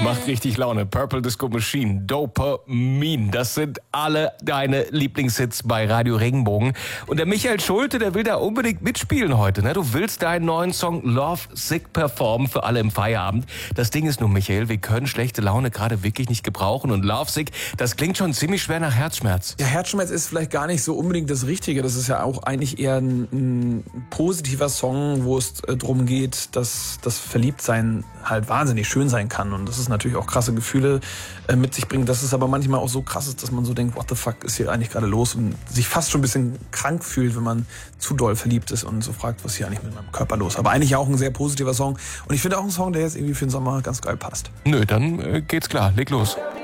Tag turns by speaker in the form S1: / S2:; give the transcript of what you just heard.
S1: Macht richtig Laune. Purple Disco Machine, Dopamin. Das sind alle deine Lieblingshits bei Radio Regenbogen. Und der Michael Schulte, der will da unbedingt mitspielen heute. Ne? Du willst deinen neuen Song Love Sick performen für alle im Feierabend. Das Ding ist nur, Michael, wir können schlechte Laune gerade wirklich nicht gebrauchen. Und Love Sick, das klingt schon ziemlich schwer nach Herzschmerz.
S2: Ja, Herzschmerz ist vielleicht gar nicht so unbedingt das Richtige. Das ist ja auch eigentlich eher ein positiver Song, wo es darum geht, dass das Verliebtsein halt wahnsinnig schön sein kann. Und das ist natürlich auch krasse Gefühle mit sich bringt. Dass es aber manchmal auch so krass ist, dass man so denkt, what the fuck ist hier eigentlich gerade los? Und sich fast schon ein bisschen krank fühlt, wenn man zu doll verliebt ist und so fragt, was ist hier eigentlich mit meinem Körper los? Aber eigentlich auch ein sehr positiver Song. Und ich finde auch ein Song, der jetzt irgendwie für den Sommer ganz geil passt.
S1: Nö, dann geht's klar. Leg los.